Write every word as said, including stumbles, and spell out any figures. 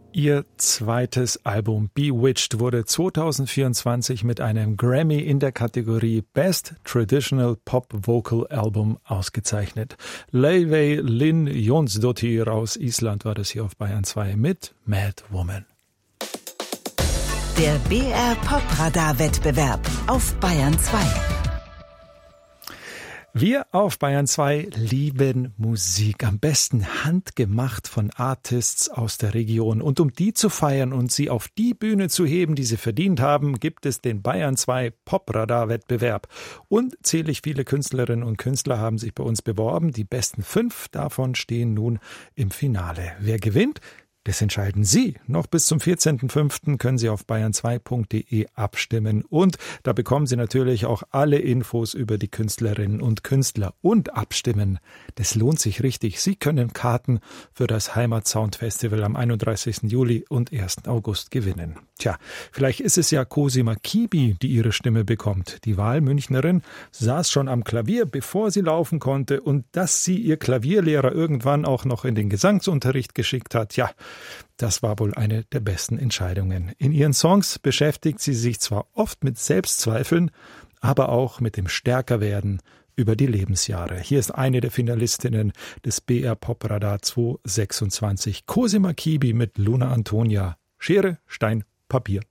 Ihr zweites Album Bewitched wurde zwanzig vierundzwanzig mit einem Grammy in der Kategorie Best Traditional Pop Vocal Album ausgezeichnet. Laufey Linn Jónsdóttir aus Island war das hier auf Bayern zwei mit Mad Woman. Der B R Pop-Radar-Wettbewerb auf Bayern zwei. Wir auf Bayern zwei lieben Musik, am besten handgemacht von Artists aus der Region. Und um die zu feiern und sie auf die Bühne zu heben, die sie verdient haben, gibt es den Bayern zwei Pop-Radar-Wettbewerb. Unzählig viele Künstlerinnen und Künstler haben sich bei uns beworben. Die besten fünf davon stehen nun im Finale. Wer gewinnt? Das entscheiden Sie. Noch bis zum vierzehnten fünften können Sie auf bayern zwei punkt de abstimmen. Und da bekommen Sie natürlich auch alle Infos über die Künstlerinnen und Künstler. Und abstimmen, das lohnt sich richtig. Sie können Karten für das Heimat-Sound Festival am einunddreißigsten Juli und ersten August gewinnen. Tja, vielleicht ist es ja Cosima Kibi, die ihre Stimme bekommt. Die Wahlmünchnerin saß schon am Klavier, bevor sie laufen konnte. Und dass sie ihr Klavierlehrer irgendwann auch noch in den Gesangsunterricht geschickt hat, ja, das war wohl eine der besten Entscheidungen. In ihren Songs beschäftigt sie sich zwar oft mit Selbstzweifeln, aber auch mit dem Stärkerwerden über die Lebensjahre. Hier ist eine der Finalistinnen des B R Pop-Radar zweitausendsechsundzwanzig, Cosima Kibi mit Luna Antonia. Schere, Stein, Papier.